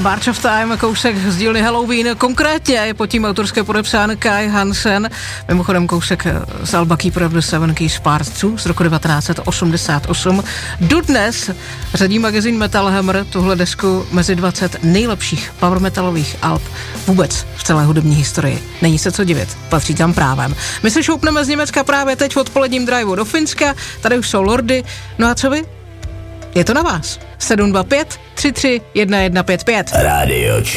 March of Time, kousek z dílny Halloween, konkrétně je pod tím autorské podepsán Kai Hansen, mimochodem kousek z alba Keeper of the Seven Keys Part 2 z roku 1988. Dodnes řadí magazín Metal Hammer tuhle desku mezi 20 nejlepších power metalových alb vůbec v celé hudební historii. Není se co divit, patří tam právem. My se šoupneme z Německa právě teď v odpoledním driveu do Finska, tady už jsou Lordi, no a co vy? Je to na vás. 725 33 1155. Radio